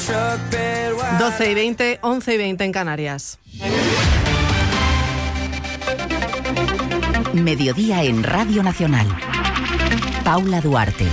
12:20, 11:20 en Canarias. Mediodía en Radio Nacional. Paula Duarte.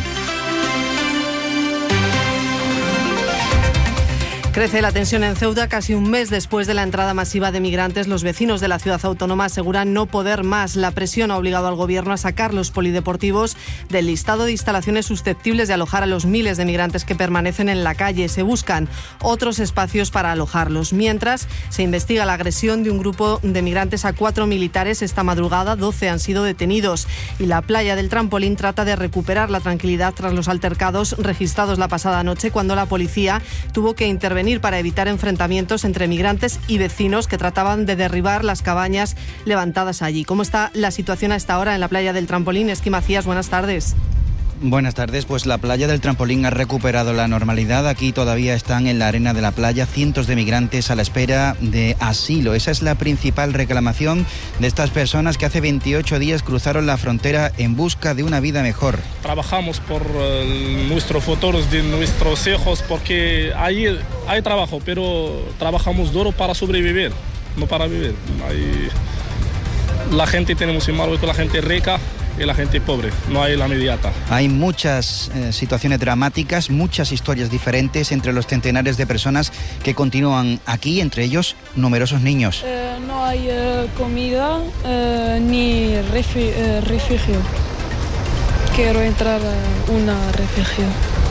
Crece la tensión en Ceuta casi un mes después de la entrada masiva de migrantes. Los vecinos de la ciudad autónoma aseguran no poder más. La presión ha obligado al gobierno a sacar los polideportivos del listado de instalaciones susceptibles de alojar a los miles de migrantes que permanecen en la calle. Se buscan otros espacios para alojarlos. Mientras, se investiga la agresión de un grupo de migrantes a 4 militares esta madrugada. 12 han sido detenidos. Y la playa del Trampolín trata de recuperar la tranquilidad tras los altercados registrados la pasada noche, cuando la policía tuvo que intervenir para evitar enfrentamientos entre migrantes y vecinos que trataban de derribar las cabañas levantadas allí. ¿Cómo está la situación a esta hora en la playa del Trampolín? Esqui Macías, buenas tardes. Buenas tardes, pues la playa del Trampolín ha recuperado la normalidad. Aquí todavía están en la arena de la playa cientos de migrantes a la espera de asilo. Esa es la principal reclamación de estas personas que hace 28 días cruzaron la frontera en busca de una vida mejor. Trabajamos por nuestros futuros de nuestros hijos, porque ahí hay trabajo, pero trabajamos duro para sobrevivir, no para vivir. La gente tenemos en Marruecos, la gente rica y la gente pobre, no hay la mediata. Hay muchas situaciones dramáticas, muchas historias diferentes entre los centenares de personas que continúan aquí, entre ellos numerosos niños. No hay comida ni refugio. Quiero entrar a un refugio.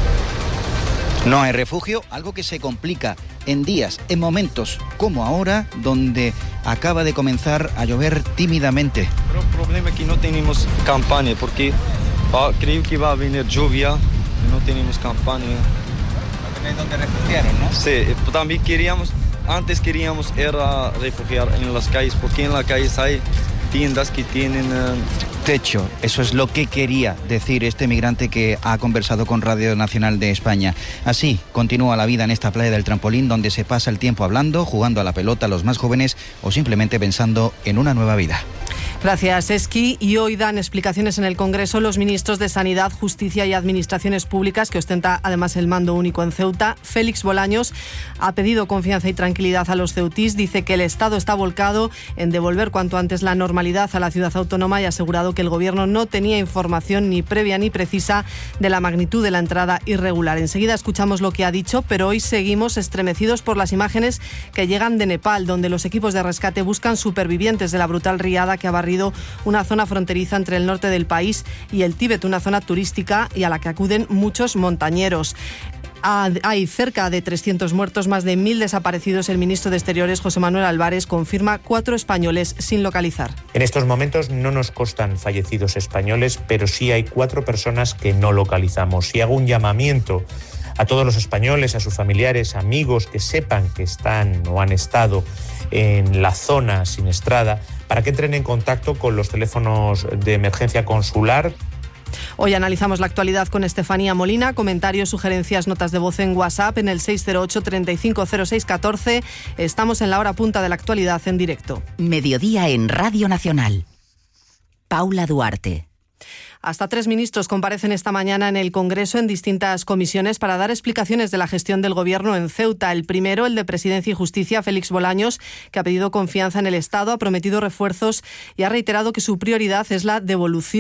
No hay refugio, algo que se complica en días, en momentos como ahora, donde acaba de comenzar a llover tímidamente. Pero el problema es que no tenemos campaña, porque creo que va a venir lluvia y no tenemos campaña. No tenéis dónde refugiaros, ¿no? Sí, también antes queríamos ir a refugiar en las calles, porque en las calles hay tiendas que tienen techo. Eso es lo que quería decir este migrante que ha conversado con Radio Nacional de España. Así continúa la vida en esta playa del Trampolín, donde se pasa el tiempo hablando, jugando a la pelota los más jóvenes o simplemente pensando en una nueva vida. Gracias, Esqui. Y hoy dan explicaciones en el Congreso los ministros de Sanidad, Justicia y Administraciones Públicas, que ostenta además el mando único en Ceuta. Félix Bolaños ha pedido confianza y tranquilidad a los ceutís. Dice que el Estado está volcado en devolver cuanto antes la normalidad a la ciudad autónoma y ha asegurado que el Gobierno no tenía información ni previa ni precisa de la magnitud de la entrada irregular. Enseguida escuchamos lo que ha dicho, pero hoy seguimos estremecidos por las imágenes que llegan de Nepal, donde los equipos de rescate buscan supervivientes de la brutal riada que ha barrido una zona fronteriza entre el norte del país y el Tíbet, una zona turística y a la que acuden muchos montañeros. Hay cerca de 300 muertos, más de 1.000 desaparecidos. El ministro de Exteriores, José Manuel Álvarez, confirma 4 españoles sin localizar. En estos momentos no nos constan fallecidos españoles, pero sí hay 4 personas que no localizamos. Y hago un llamamiento a todos los españoles, a sus familiares, amigos, que sepan que están o han estado en la zona siniestrada, para que entren en contacto con los teléfonos de emergencia consular. Hoy analizamos la actualidad con Estefanía Molina. Comentarios, sugerencias, notas de voz en WhatsApp en el 608 3506 14. Estamos en la hora punta de la actualidad en directo. Mediodía en Radio Nacional. Paula Duarte. Hasta 3 ministros comparecen esta mañana en el Congreso en distintas comisiones para dar explicaciones de la gestión del Gobierno en Ceuta. El primero, el de Presidencia y Justicia, Félix Bolaños, que ha pedido confianza en el Estado, ha prometido refuerzos y ha reiterado que su prioridad es la devolución